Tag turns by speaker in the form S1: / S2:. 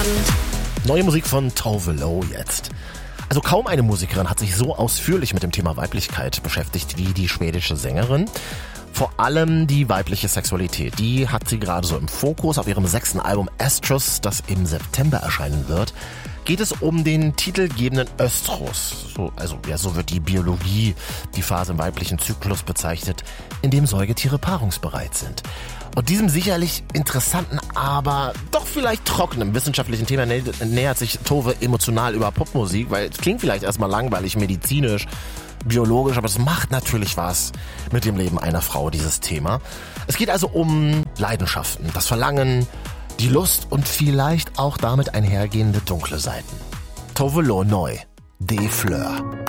S1: Neue Musik von Tove Lo jetzt. Also kaum eine Musikerin hat sich so ausführlich mit dem Thema Weiblichkeit beschäftigt wie die schwedische Sängerin. Vor allem die weibliche Sexualität, die hat sie gerade so im Fokus. Auf ihrem 6. Album Estrus, das im September erscheinen wird, geht es um den titelgebenden Östrus. So wird die Biologie, die Phase im weiblichen Zyklus bezeichnet, in dem Säugetiere paarungsbereit sind. Und diesem sicherlich interessanten, aber doch vielleicht trockenen wissenschaftlichen Thema nähert sich Tove emotional über Popmusik, weil es klingt vielleicht erstmal langweilig, medizinisch, biologisch, aber es macht natürlich was mit dem Leben einer Frau, dieses Thema. Es geht also um Leidenschaften, das Verlangen, die Lust und vielleicht auch damit einhergehende dunkle Seiten. Tove Lo neu, Des Fleurs.